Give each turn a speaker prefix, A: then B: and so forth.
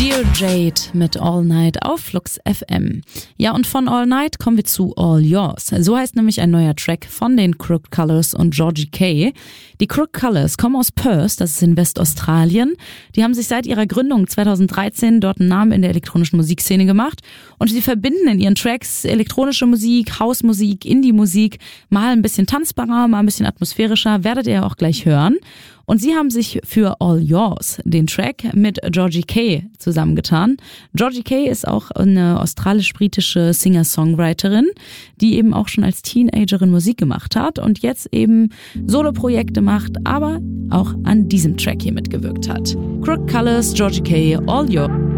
A: Dear Jade mit All Night auf Flux FM. Ja, und von All Night kommen wir zu All Yours. So heißt nämlich ein neuer Track von den Crooked Colours und Georgie K. Die Crooked Colours kommen aus Perth, das ist in Westaustralien. Die haben sich seit ihrer Gründung 2013 dort einen Namen in der elektronischen Musikszene gemacht und sie verbinden in ihren Tracks elektronische Musik, Hausmusik, Indie-Musik, mal ein bisschen tanzbarer, mal ein bisschen atmosphärischer, werdet ihr auch gleich hören. Und sie haben sich für All Yours, den Track, mit Georgie K. zusammengetan. Georgie K. ist auch eine australisch-britische Singer-Songwriterin, die eben auch schon als Teenagerin Musik gemacht hat und jetzt eben Soloprojekte macht, aber auch an diesem Track hier mitgewirkt hat. Crooked Colours, Georgie K., All Yours.